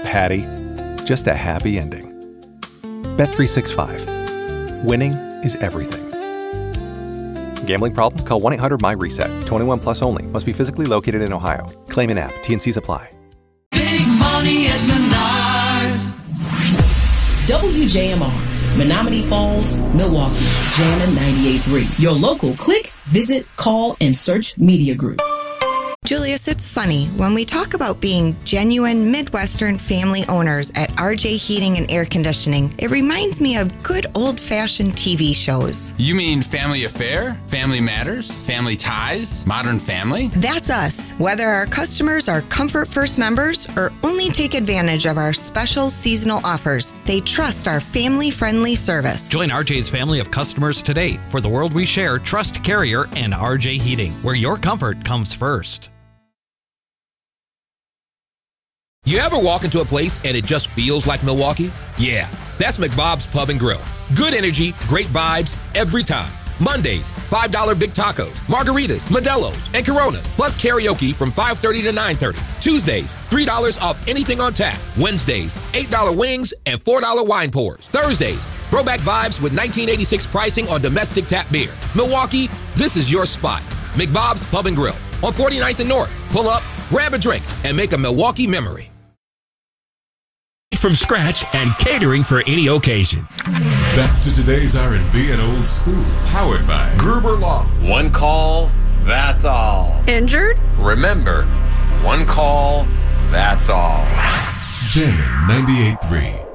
Patty, just a happy ending. Bet365. Winning is everything. Gambling problem? Call 1-800-MY-RESET. 21 plus only. Must be physically located in Ohio. Claim in app. T&Cs apply. Big money at Menards. WJMR, Menominee Falls, Milwaukee, Jammin' 98.3. Your local click, visit, call, and search media group. Julius, it's funny. When we talk about being genuine Midwestern family owners at RJ Heating and Air Conditioning, it reminds me of good old-fashioned TV shows. You mean Family Affair? Family Matters? Family Ties? Modern Family? That's us. Whether our customers are Comfort First members or only take advantage of our special seasonal offers, they trust our family-friendly service. Join RJ's family of customers today. For the world we share, trust Carrier and RJ Heating, where your comfort comes first. You ever walk into a place and it just feels like Milwaukee? Yeah, that's McBob's Pub and Grill. Good energy, great vibes, every time. Mondays, $5 big tacos, margaritas, Modelo's, and Coronas, plus karaoke from 5:30 to 9:30. Tuesdays, $3 off anything on tap. Wednesdays, $8 wings and $4 wine pours. Thursdays, throwback vibes with 1986 pricing on domestic tap beer. Milwaukee, this is your spot. McBob's Pub and Grill on 49th and North. Pull up, grab a drink, and make a Milwaukee memory. From scratch and catering for any occasion. Back to today's R&B and old school. Powered by Gruber Law. One call, that's all. Injured? Remember, one call, that's all. Jammin' 98.3.